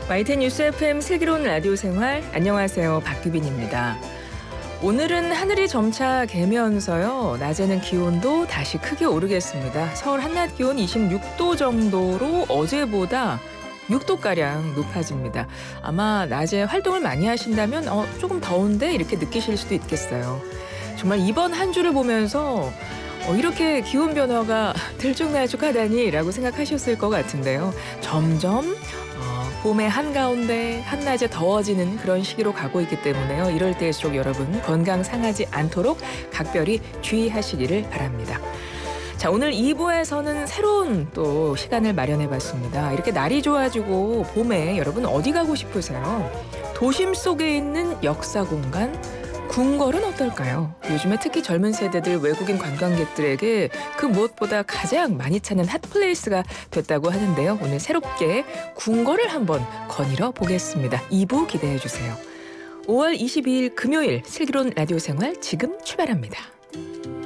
YTN 뉴스 FM 슬기로운 라디오 생활, 안녕하세요. 박규빈입니다. 오늘은 하늘이 점차 개면서요. 낮에는 기온도 다시 크게 오르겠습니다. 서울 한낮 기온 26도 정도로 어제보다 6도가량 높아집니다. 아마 낮에 활동을 많이 하신다면 조금 더운데 이렇게 느끼실 수도 있겠어요. 정말 이번 한 주를 보면서 이렇게 기온 변화가 들쭉날쭉하다니 라고 생각하셨을 것 같은데요. 점점 봄의 한가운데 한낮에 더워지는 그런 시기로 가고 있기 때문에요. 이럴 때일수록 여러분 건강 상하지 않도록 각별히 주의하시기를 바랍니다. 자, 오늘 2부에서는 새로운 또 시간을 마련해봤습니다. 이렇게 날이 좋아지고 봄에 여러분 어디 가고 싶으세요? 도심 속에 있는 역사 공간, 궁궐은 어떨까요? 요즘에 특히 젊은 세대들 외국인 관광객들에게 그 무엇보다 가장 많이 찾는 핫플레이스가 됐다고 하는데요. 오늘 새롭게 궁궐을 한번 거닐어 보겠습니다. 2부 기대해 주세요. 5월 22일 금요일 슬기로운 라디오 생활 지금 출발합니다.